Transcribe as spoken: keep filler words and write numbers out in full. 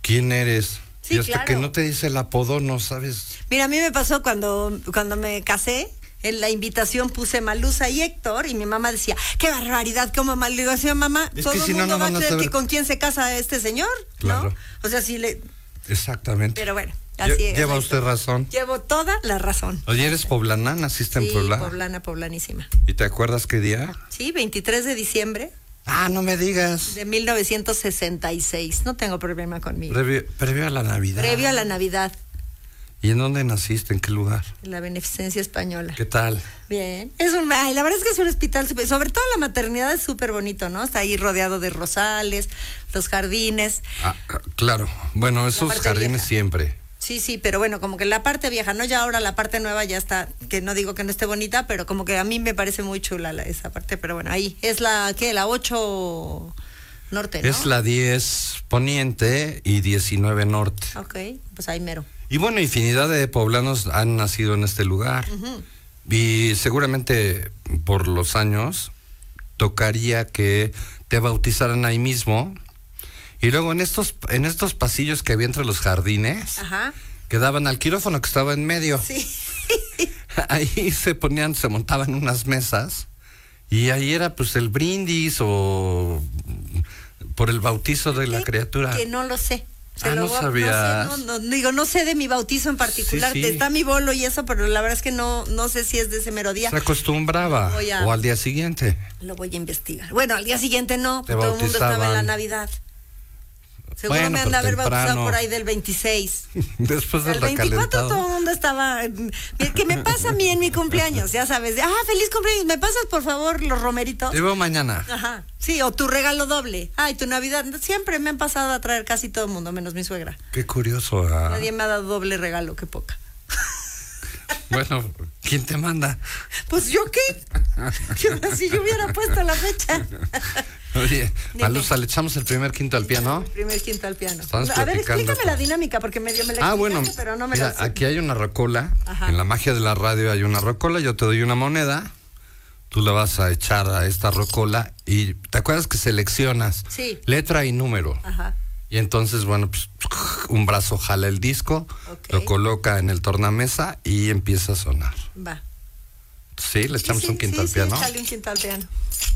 ¿quién eres? Sí, y hasta claro. que no te dice el apodo, no sabes. Mira, a mí me pasó cuando, cuando me casé, en la invitación puse Malusa y Héctor, y mi mamá decía, qué barbaridad, cómo mal. Le digo así, mamá, Es todo que el si no, mundo no va a van a creer saber. que con quién se casa este señor, Claro. ¿no? O sea, sí le... Exactamente. Pero bueno, así Lle- es. Lleva esto. usted razón. Llevo toda la razón. Oye, ¿eres poblana? ¿Naciste Sí, en Puebla? poblana, poblanísima. ¿Y te acuerdas qué día? Sí, veintitrés de diciembre Ah, no me digas. de mil novecientos sesenta y seis. No tengo problema conmigo. Previo, previo a la Navidad. Previo a la Navidad, ¿Y en dónde naciste? ¿En qué lugar? en la Beneficencia Española. ¿Qué tal? Bien. Es un, ay, la verdad es que es un hospital, super- sobre todo la maternidad es súper bonito, ¿no? Está ahí rodeado de rosales, los jardines. Ah, ah, claro. Bueno, esos parte jardines vieja. siempre. Sí, sí, pero bueno, como que la parte vieja, ¿no? Ya ahora la parte nueva ya está, que no digo que no esté bonita, pero como que a mí me parece muy chula la, esa parte, pero bueno, ahí es la, ¿qué? La ocho norte, ¿no? Es la diez poniente y diecinueve norte. Ok, pues ahí mero. Y bueno, infinidad de poblanos han nacido en este lugar. Ujú. Y seguramente por los años tocaría que te bautizaran ahí mismo. Y luego en estos, en estos pasillos que había entre los jardines, Ajá. que daban al quirófano que estaba en medio. Sí. Ahí se ponían, se montaban unas mesas y ahí era pues el brindis o por el bautizo de la Que- criatura. Que no lo sé. Te Ah, lo ¿no voy a- sabías? No sé, no, no, digo, no sé de mi bautizo en particular. Sí, sí. Está mi bolo y eso, pero la verdad es que no, no sé si es de ese mero día. Se acostumbraba. Voy a- O al día siguiente. Lo voy a investigar. Bueno, al día siguiente no, Te todo el mundo estaba en la bautizaban. Navidad. Seguro Bueno, me han de pero haber bautizado temprano. por ahí del veintiséis. Después del El veinticuatro todo el recalentado. mundo estaba... eh, ¿Qué me pasa a mí en mi cumpleaños? Ya sabes, de, ah, feliz cumpleaños, ¿me pasas por favor los romeritos? Te veo mañana. Ajá, sí, o tu regalo doble. Ay, tu Navidad. Siempre me han pasado a traer casi todo el mundo, menos mi suegra. Qué curioso. ah. Nadie me ha dado doble regalo, qué poca. Bueno, ¿quién te manda? Pues yo qué, Yo- si yo hubiera puesto la fecha. Oye, Dime. Malusa, ¿le echamos el primer quinto al piano? El primer quinto al piano. Estamos A ver, platicando. explícame la dinámica, porque medio me la Ah, explicaste, bueno, pero no me mira, la sé. aquí hay una rocola. Ajá. En la magia de la radio hay una rocola. Yo te doy una moneda. Tú la vas a echar a esta rocola. Y ¿te acuerdas que seleccionas Sí. letra y número? Ajá. Y entonces, bueno, pues un brazo jala el disco, Ok. lo coloca en el tornamesa y empieza a sonar. Va. ¿Sí? ¿Le echamos Sí, sí, un quinto sí, al sí, piano? échale un quinto al piano.